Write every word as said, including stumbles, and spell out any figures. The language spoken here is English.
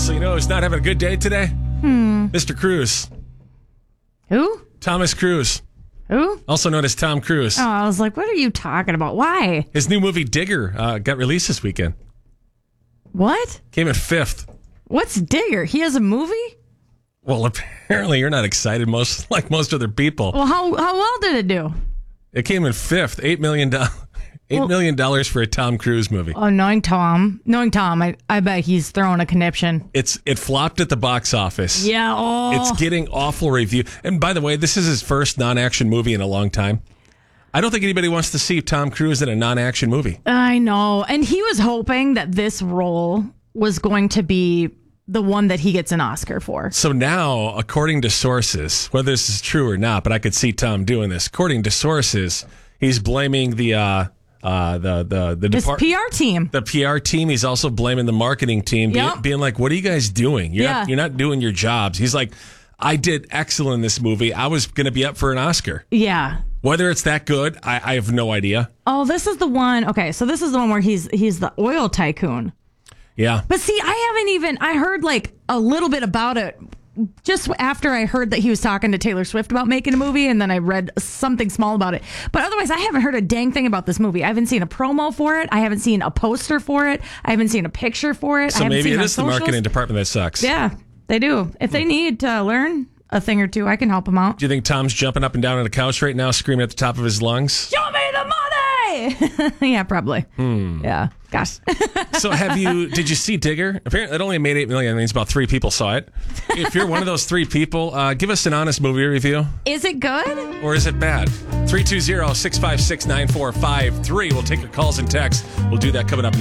Also, you know who's not having a good day today? Hmm. Mister Cruise. Who? Thomas Cruise. Who? Also known as Tom Cruise. Oh, I was like, what are you talking about? Why? His new movie, Digger, uh, got released this weekend. What? Came in fifth. What's Digger? He has a movie? Well, apparently you're not excited most like most other people. Well, how how well did it do? It came in fifth. Eight million dollars. Eight Well- million dollars for a Tom Cruise movie. Oh, knowing Tom, knowing Tom, I, I bet he's throwing a conniption. It's it flopped at the box office. Yeah. Oh. It's getting awful review. And by the way, this is his first non-action movie in a long time. I don't think anybody wants to see Tom Cruise in a non-action movie. I know. And he was hoping that this role was going to be the one that he gets an Oscar for. So now, according to sources, whether this is true or not, but I could see Tom doing this. According to sources, he's blaming the uh, uh, the the the His depart- P R team. the P R team. He's also blaming the marketing team, be- Yep. being like, "What are you guys doing? You're Yeah. not, you're not doing your jobs." He's like, "I did excellent in this movie. I was going to be up for an Oscar. Yeah. Whether it's that good, I, I have no idea." Oh, this is the one. Okay, so this is the one where he's he's the oil tycoon. Yeah. But see, I haven't even, I heard like a little bit about it just after I heard that he was talking to Taylor Swift about making a movie, and then I read something small about it. But otherwise, I haven't heard a dang thing about this movie. I haven't seen a promo for it. I haven't seen a poster for it. I haven't seen a picture for it. I So haven't maybe seen it on is the socials. marketing department that sucks. Yeah, they do. If they need to learn a thing or two, I can help them out. Do you think Tom's jumping up and down on the couch right now, screaming at the top of his lungs? Show me the money! Yeah, probably. Hmm. Yeah. Gosh. So have you, did you see Digger? Apparently it only made eight million. That means about three people saw it. If you're one of those three people, uh, give us an honest movie review. Is it good? Or is it bad? three two zero, six five six, nine four five three. We'll take your calls and texts. We'll do that coming up